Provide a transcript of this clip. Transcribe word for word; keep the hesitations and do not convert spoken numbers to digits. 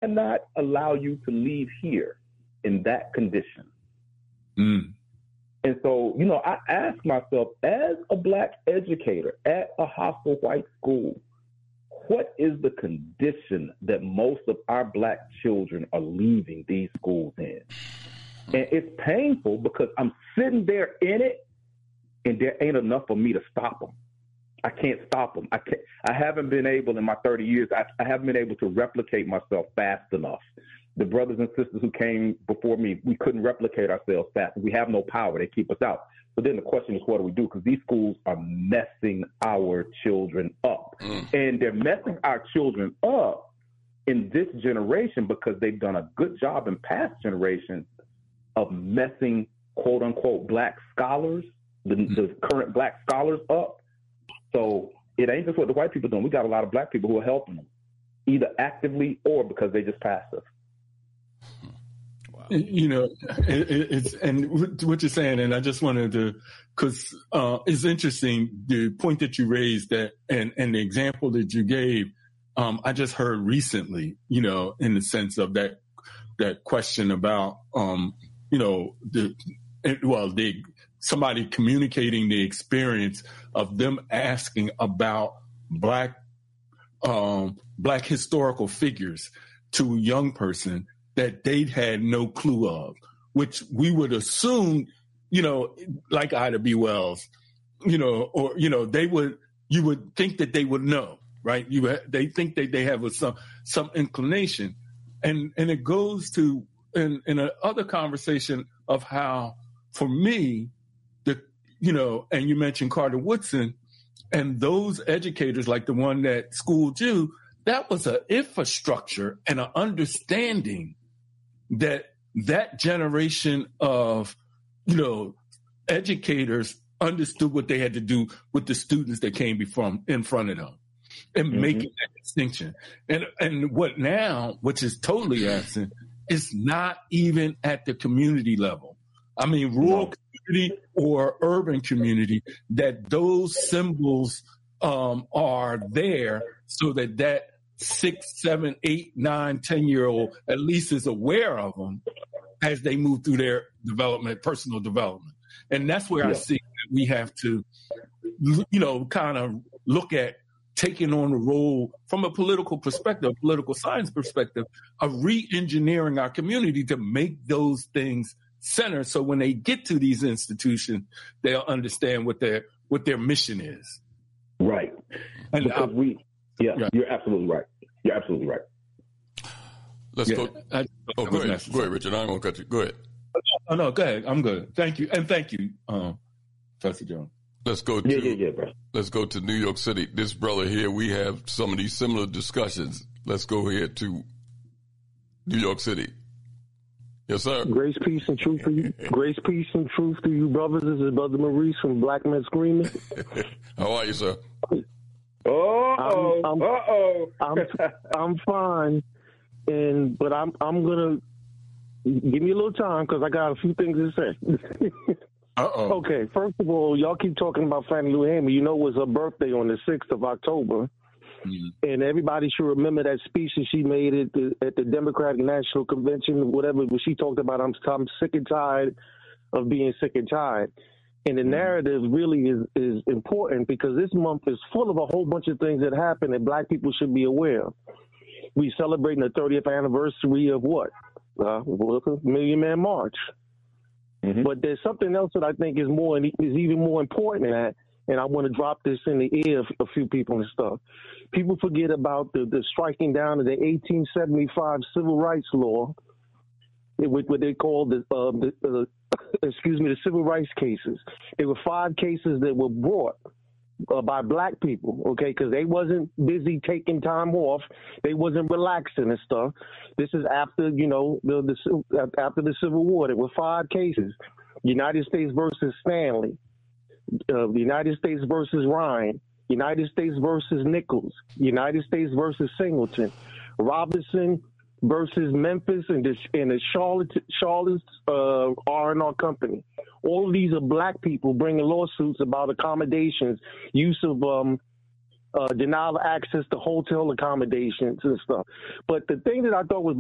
cannot allow you to leave here in that condition. Mm. And so, you know, I ask myself, as a black educator at a hostile white school, what is the condition that most of our black children are leaving these schools in? And it's painful because I'm sitting there in it, and there ain't enough for me to stop them. I can't stop them. I can't. I haven't been able in my thirty years. I, I haven't been able to replicate myself fast enough. The brothers and sisters who came before me, we couldn't replicate ourselves fast. We have no power. They keep us out. So then the question is, what do we do? Because these schools are messing our children up. Mm. And they're messing our children up in this generation because they've done a good job in past generations of messing, quote unquote, black scholars, the, mm. the current black scholars up. So it ain't just what the white people are doing. We got a lot of black people who are helping them, either actively or because they just passive. Wow. You know, it, it's and what you're saying, and I just wanted to, because uh, it's interesting the point that you raised that, and and the example that you gave. Um, I just heard recently, you know, in the sense of that that question about, um, you know, the well, the somebody communicating the experience of them asking about black um, black historical figures to a young person that they'd had no clue of, which we would assume, you know, like Ida B. Wells, you know, or, you know, they would, you would think that they would know, right? You, they think that they have a, some, some inclination. And, and it goes to, in, in a other conversation of how, for me, the, you know, and you mentioned Carter Woodson and those educators like the one that schooled you, that was an infrastructure and an understanding that that generation of, you know, educators understood what they had to do with the students that came before in front of them and mm-hmm. making that distinction. And and what now, which is totally absent, is not even at the community level. I mean, rural no. community or urban community, that those symbols um, are there so that that six, seven, eight, nine, ten-year-old at least is aware of them as they move through their development, personal development. And that's where yeah. I see that we have to, you know, kind of look at taking on the role from a political perspective, political science perspective, of re-engineering our community to make those things center. So when they get to these institutions, they'll understand what their what their mission is. Right. And because I, we, yeah, yeah, you're absolutely right. You're absolutely right. Let's yeah, go. I, oh, go ahead. Go ahead, Richard. I'm going to cut you. Go ahead. Oh, no, go ahead. I'm good. Thank you. And thank you, um, Professor Jones. Let's go to, yeah, yeah, yeah, bro. Let's go to New York City. This brother here, we have some of these similar discussions. Let's go ahead to New York City. Yes, sir. Grace, peace, and truth to you. Grace, peace, and truth to you, brothers. This is Brother Maurice from Black Men Screaming. How are you, sir? Oh, I'm, I'm, uh-oh. I'm, I'm fine, and but I'm I'm gonna give me a little time because I got a few things to say. Uh-oh. Okay, first of all, y'all keep talking about Fannie Lou Hamer. You know it was her birthday on the sixth of October. Mm-hmm. And everybody should remember that speech that she made at the at the Democratic National Convention, whatever, where she talked about, I'm, I'm sick and tired of being sick and tired. And the narrative really is, is important because this month is full of a whole bunch of things that happen that black people should be aware of. We celebrating the thirtieth anniversary of what? Uh, Million Man March. Mm-hmm. But there's something else that I think is more is even more important than that. And I want to drop this in the ear of a few people and stuff. People forget about the, the striking down of the eighteen seventy-five Civil Rights Law, what they call the, uh, the uh, excuse me, the civil rights cases. There were five cases that were brought uh, by black people, okay, because they wasn't busy taking time off. They wasn't relaxing and stuff. This is after, you know, the, the after the Civil War. There were five cases. United States versus Stanley. Uh, the United States versus Ryan, United States versus Nichols, United States versus Singleton, Robinson versus Memphis, and the, and the Charlotte Charlotte's uh, R and R Company. All of these are black people bringing lawsuits about accommodations, use of um, uh, denial of access to hotel accommodations and stuff. But the thing that I thought was